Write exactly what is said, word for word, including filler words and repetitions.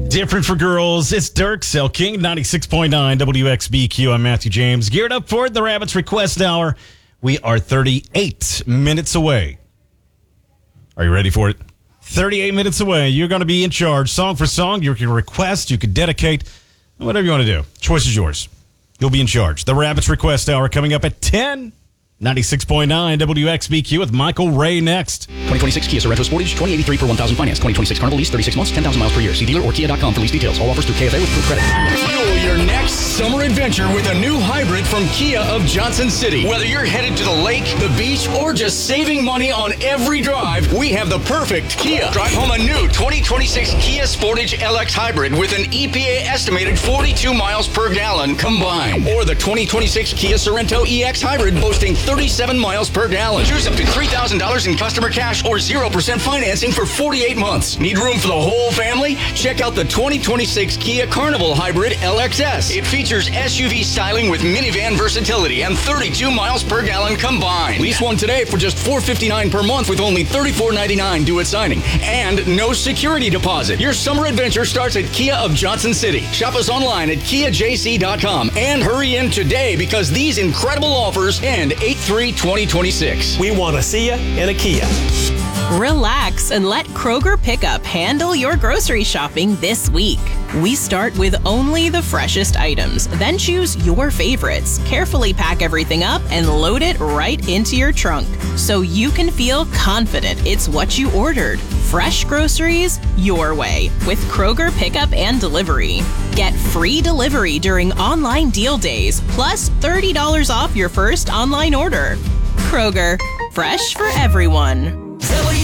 Different for girls. It's Dirk Selking, ninety-six point nine W X B Q. I'm Matthew James. Geared up for the Rabbits Request Hour. We are thirty-eight minutes away. Are you ready for it? thirty-eight minutes away. You're going to be in charge. Song for song, you can request, you can dedicate, whatever you want to do. Choice is yours. You'll be in charge. The Rabbits Request Hour coming up at ten. ninety-six point nine W X B Q with Michael Ray next. twenty twenty-six Kia Sorento Sportage, twenty eighty-three per one thousand finance. twenty twenty-six Carnival lease, thirty-six months, ten thousand miles per year. See dealer or kia dot com for lease details. All offers through K F A with full credit. Fuel your next summer adventure with a new hybrid from Kia of Johnson City. Whether you're headed to the lake, the beach, or just saving money on every drive, we have the perfect Kia. Drive home a new twenty twenty-six Kia Sportage L X Hybrid with an E P A estimated forty-two miles per gallon combined. Or the twenty twenty-six Kia Sorento E X Hybrid boasting thirty-seven miles per gallon. Choose up to three thousand dollars in customer cash or zero percent financing for forty-eight months. Need room for the whole family? Check out the twenty twenty-six Kia Carnival Hybrid L X S. It features S U V styling with minivan versatility and thirty-two miles per gallon combined. Lease one today for just four hundred fifty-nine dollars per month with only thirty-four ninety-nine due at signing. And no security deposit. Your summer adventure starts at Kia of Johnson City. Shop us online at kia j c dot com and hurry in today because these incredible offers end eight three twenty twenty-six. We want to see you in a Kia. Relax and let Kroger Pickup handle your grocery shopping this week. We start with only the freshest items, then choose your favorites, carefully pack everything up, and load it right into your trunk so you can feel confident it's what you ordered. Fresh groceries your way with Kroger Pickup and Delivery. Get free delivery during online deal days, plus thirty dollars off your first online order. Kroger, fresh for everyone.